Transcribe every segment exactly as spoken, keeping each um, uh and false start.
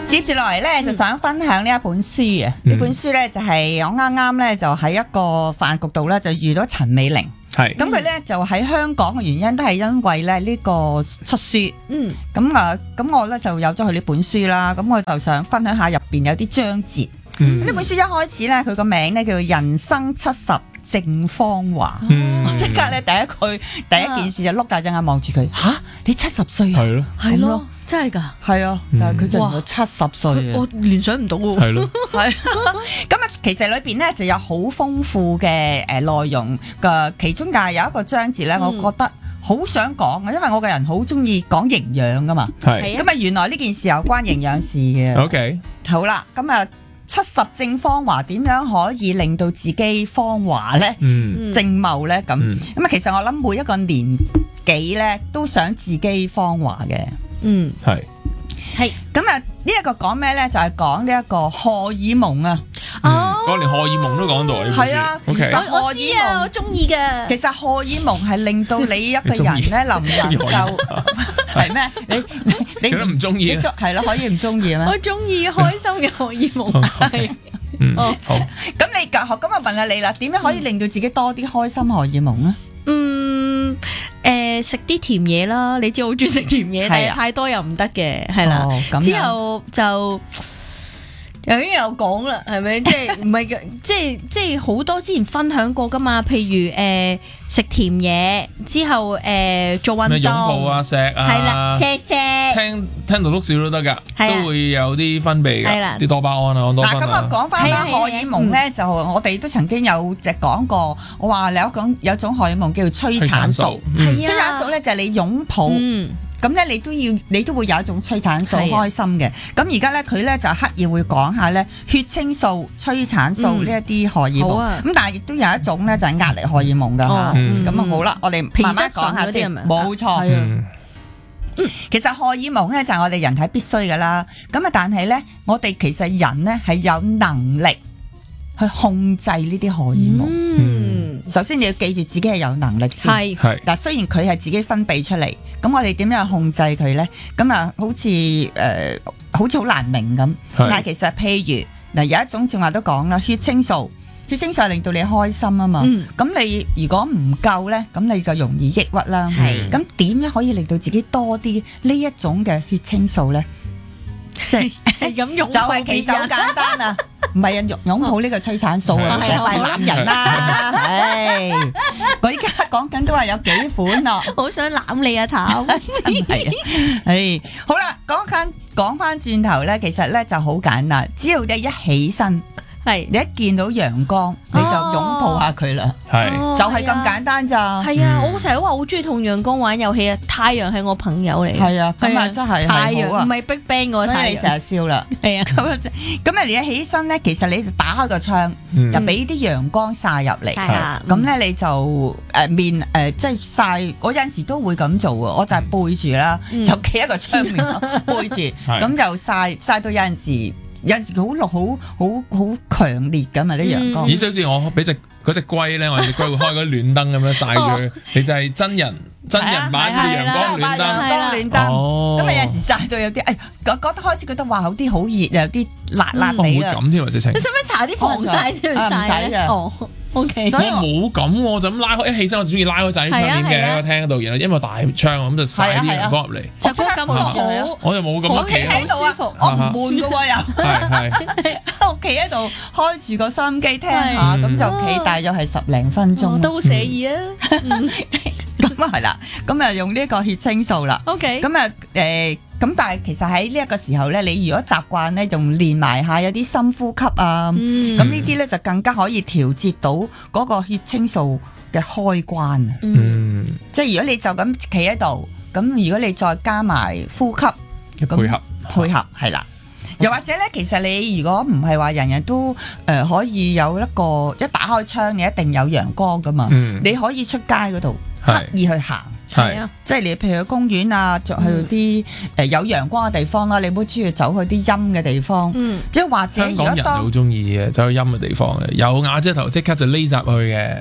接住落嚟咧，就想分享呢一本書啊！呢、嗯、本書咧就係我啱啱咧就喺一個飯局度咧就遇到陳美玲，係咁佢咧就喺香港嘅原因都係因為咧呢個出書，嗯，咁啊咁我咧就有咗佢呢本書啦，咁我就想分享下入邊有啲章節。呢、嗯、本書一開始咧佢個名咧叫做《人生七十正芳華》，嗯、我即刻咧第一句第一件事就碌大隻眼望住佢，吓、啊、你七十歲啊？係咯，係咯。真係㗎，係啊，但係佢就係七十歲啊， 我聯想唔到喎。 係咯，係。咁啊，其實裏邊咧就有好豐富嘅誒內容嘅，其中但係有一個章節咧，我覺得好想講啊，因為我個人好中意講營養㗎嘛。係。咁啊，原來呢件事有關營養事嘅。OK。好啦，咁啊，七十正芳華點樣可以令到自己芳華咧？嗯。正茂咧咁。咁啊，其實我諗每一個年紀咧都想自己芳華嘅。嗯，係係咁啊！呢一個講咩咧？就係講呢一個荷爾蒙啊！ 哦，我連荷爾蒙都講到啊！ 係啊，其實荷爾蒙我中意嘅。 其實荷爾蒙係令到你一個人咧能唔能夠係咩？你你你都唔中意？ 係咯，可以唔中意咩？ 我中意開心嘅荷爾蒙。係， 嗯，好。 咁你教學咁啊？問下你啦，點樣可以令到自己多啲開心荷爾蒙咧？ 嗯，誒食啲甜嘢啦，你知我好中意食甜嘢，但係太多又唔得嘅，係啦。之後就又已經有講啦，係咪？即係唔係嘅，即係即係好多之前分享過噶嘛。譬如誒食甜嘢之後誒做運動， 擁抱啊、錫啊， 係啦，錫錫， 聽聽到碌笑都得㗎，都會有啲分泌㗎，啲多巴胺啊、胺多酚啊。 嗱咁啊，講翻啦，荷爾蒙咧就我哋都曾經有隻講過，我話你有講有種荷爾蒙叫做催產素，催產素咧就係你擁抱。咁咧，你都要，你都會有一種催產素開心嘅。咁而家咧，佢咧就刻意會講下咧血清素、催產素呢一啲荷爾蒙。咁、嗯啊、但係亦都有一種咧就係壓力荷爾蒙㗎嚇。咁啊、嗯嗯、好啦，我哋慢慢講下先。冇錯。嗯、其實荷爾蒙咧就係我哋人體必須㗎啦。咁啊，但係咧，我哋其實人咧係有能力去控制呢啲荷爾蒙。嗯首先你要記住自己係有能力先，係嗱雖然佢係自己分泌出嚟，咁我哋點樣控制佢咧？咁啊，好似誒、呃，好似好難明咁。但係其實譬如嗱，有一種正話都講啦，血清素，血清素係令到你開心啊嘛。咁、嗯、你如果唔夠咧，咁你就容易抑鬱啦。係咁點樣可以令到自己多啲呢一種嘅血清素咧？即係咁用，就係其實好簡單啊！唔係啊，擁抱呢個催產素啊，成塊男人啦！唉，我依家講緊都話有幾款咯， 好想攬你啊頭， 真係啊！唉，好啦，講緊講翻轉頭咧，其實咧就好簡單，只要你一起身。係你一見到陽光你就擁抱下佢啦，係就係咁簡單咋。係啊，我成日話好中意同陽光玩遊戲啊。太陽係我朋友嚟，係啊，咁啊真係太陽唔係 Big Bang 個太陽，所以你成日笑啦。係啊，咁啊咁啊，你一起身咧，其實你就打開個窗，就俾啲陽光曬入嚟。咁咧你就誒面誒即係曬。我有陣時都會咁做啊，我就係背住啦，就企喺個窗面背住，咁就曬曬到有陣時。有陣時佢好綠，好好好強烈㗎嘛啲陽光。 咦，好似我俾隻嗰隻龜咧，我隻龜會開嗰啲暖燈咁樣曬住佢，其實係真人真人版嘅陽光暖燈。 陽光暖燈，咁啊有陣時曬到有啲，誒覺覺得開始覺得哇，有啲好熱，有啲辣辣地啊。 咁添啊，直情。 你使唔使搽啲防曬先去曬咧？哦。O K， 所以我冇咁，我就咁拉開，一起身我就中意拉開晒啲窗簾嘅喺個廳嗰度，然後因為大窗咁就曬啲陽光入嚟， 就覺得咁好。 我就冇咁我企喺度啊，我唔悶噶喎又，我企喺度開住個收音機聽下，咁就企大約係十零分鐘， 都寫意啊。 咁啊係啦，咁啊用呢個血清素啦。O K，咁啊誒。咁但係其實喺呢一個時候咧，你如果習慣咧，仲練埋下有啲深呼吸啊，咁、嗯、呢啲咧就更加可以調節到嗰個血清素嘅開關啊。嗯，即係如果你就咁企喺度，咁如果你再加埋呼吸嘅配合， 配合係啦。又或者咧，其實你如果唔係話人人都誒、呃、可以有一個一打開窗，你一定有陽光噶嘛。嗯、你可以出街嗰度刻意去行。係啊，即係你譬如去公園啊，去啲誒有陽光嘅地方啦，你唔好中意走去啲陰嘅地方。嗯，即係或者香港人好中意嘅，走去陰嘅地方嘅，有瓦遮頭即刻就匿入去嘅。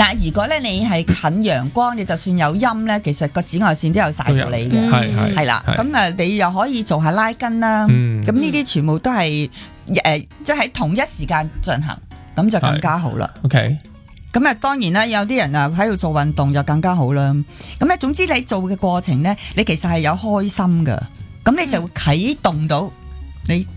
但係如果咧你係近陽光，你就算有陰咧，其實個紫外線都有曬到你嘅， 係係係啦。咁啊，你又可以做下拉筋啦。咁呢啲全部都係誒，即係喺同一時間進行，咁就更加好啦。 OK。 咁啊，當然啦，有啲人啊喺度做運動就更加好啦。咁咧，總之你做嘅過程咧，你其實係有開心噶，咁你就會啟動到你